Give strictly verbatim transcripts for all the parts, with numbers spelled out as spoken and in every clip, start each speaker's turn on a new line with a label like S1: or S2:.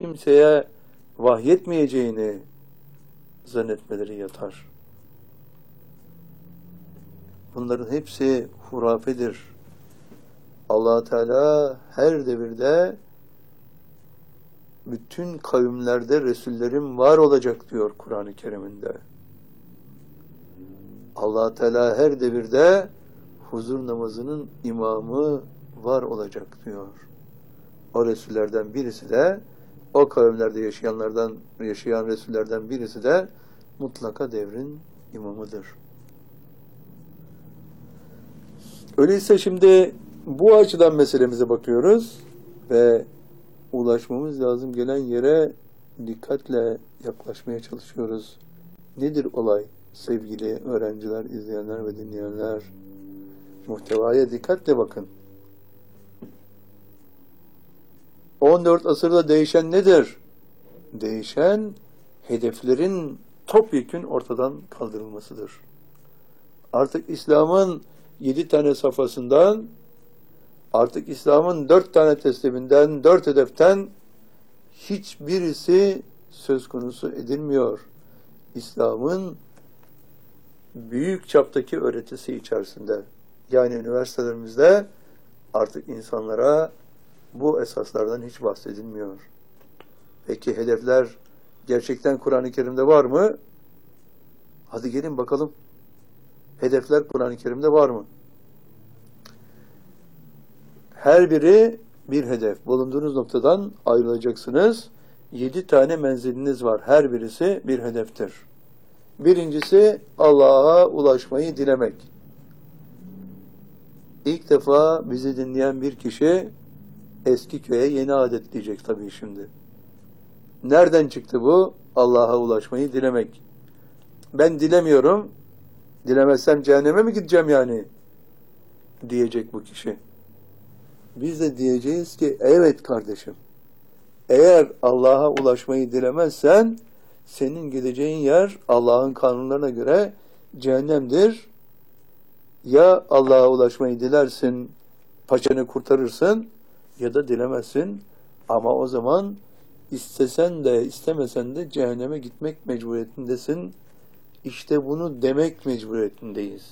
S1: kimseye vahyetmeyeceğini zannetmeleri yatar. Bunların hepsi hurafedir. Allah Teala her devirde bütün kavimlerde Resullerim var olacak diyor Kur'an-ı Kerim'inde. Allah Teala her devirde huzur namazının imamı var olacak diyor. O Resullerden birisi de, o kavimlerde yaşayanlardan yaşayan Resullerden birisi de mutlaka devrin imamıdır. Öyleyse şimdi bu açıdan meselemize bakıyoruz ve ulaşmamız lazım gelen yere dikkatle yaklaşmaya çalışıyoruz. Nedir olay sevgili öğrenciler, izleyenler ve dinleyenler? Muhtevaya dikkatle bakın. on dört asırda değişen nedir? Değişen hedeflerin topyekün ortadan kaldırılmasıdır. Artık İslam'ın yedi tane safhasından, artık İslam'ın dört tane tesliminden, dört hedeften hiçbirisi söz konusu edilmiyor. İslam'ın büyük çaptaki öğretisi içerisinde, yani üniversitelerimizde artık insanlara bu esaslardan hiç bahsedilmiyor. Peki hedefler gerçekten Kur'an-ı Kerim'de var mı? Hadi gelin bakalım. Hedefler Kur'an-ı Kerim'de var mı? Her biri bir hedef. Bulunduğunuz noktadan ayrılacaksınız. Yedi tane menziliniz var. Her birisi bir hedeftir. Birincisi Allah'a ulaşmayı dilemek. İlk defa bizi dinleyen bir kişi eski köye yeni adet diyecek tabii şimdi. Nereden çıktı bu? Allah'a ulaşmayı dilemek. Ben dilemiyorum. Dilemezsem cehenneme mi gideceğim yani? Diyecek bu kişi. Biz de diyeceğiz ki evet kardeşim. Eğer Allah'a ulaşmayı dilemezsen senin gideceğin yer Allah'ın kanunlarına göre cehennemdir. Ya Allah'a ulaşmayı dilersin, paçanı kurtarırsın ya da dilemezsin. Ama o zaman istesen de istemesen de cehenneme gitmek mecburiyetindesin. İşte bunu demek mecburiyetindeyiz.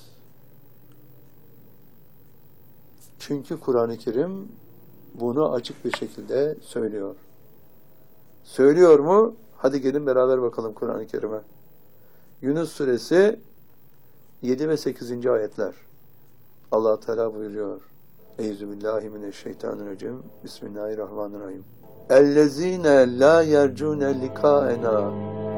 S1: Çünkü Kur'an-ı Kerim bunu açık bir şekilde söylüyor. Söylüyor mu? Hadi gelin beraber bakalım Kur'an-ı Kerim'e. Yunus suresi yedi ve sekizinci ayetler. Allah Teala buyuruyor. Euzubillahimineşşeytanirracim. Bismillahirrahmanirrahim. Ellezine la yercune likaena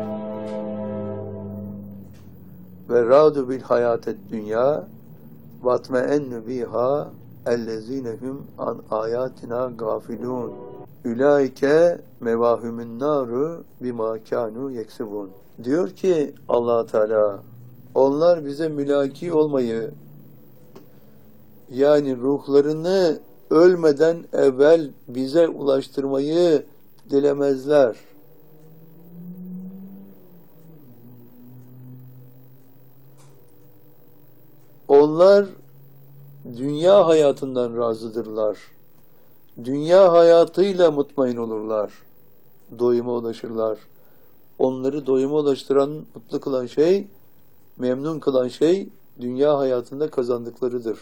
S1: ve radu bil hayatet dünya vatme'ennu biha ellezinehum an ayatina gafilun. Ülaike mevahümün naru bima kanu yeksibun. Diyor ki Allah Teala, onlar bize mülaki olmayı, yani ruhlarını ölmeden evvel bize ulaştırmayı dilemezler. Onlar dünya hayatından razıdırlar. Dünya hayatıyla mutmain olurlar. Doyuma ulaşırlar. Onları doyuma ulaştıran, mutlu kılan şey, memnun kılan şey, dünya hayatında kazandıklarıdır.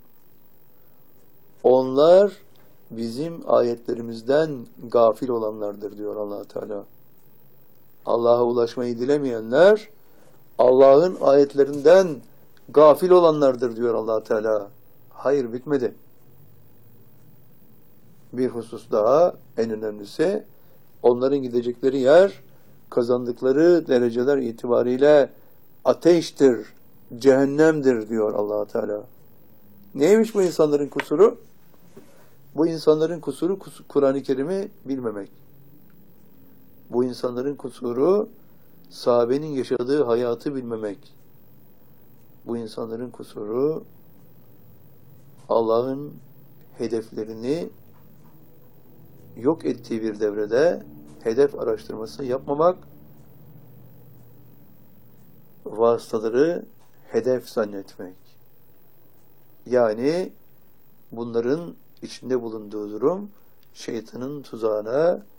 S1: Onlar bizim ayetlerimizden gafil olanlardır diyor Allah Teala. Allah'a ulaşmayı dilemeyenler, Allah'ın ayetlerinden gafil olanlardır diyor Allah Teala. Hayır, bitmedi. Bir husus daha, en önemlisi, onların gidecekleri yer, kazandıkları dereceler itibariyle ateştir, cehennemdir diyor Allah Teala. Neymiş bu insanların kusuru? Bu insanların kusuru Kur'an-ı Kerim'i bilmemek. Bu insanların kusuru sahabenin yaşadığı hayatı bilmemek. Bu insanların kusuru Allah'ın hedeflerini yok ettiği bir devrede hedef araştırması yapmamak, vasıtaları hedef zannetmek. Yani bunların içinde bulunduğu durum şeytanın tuzağına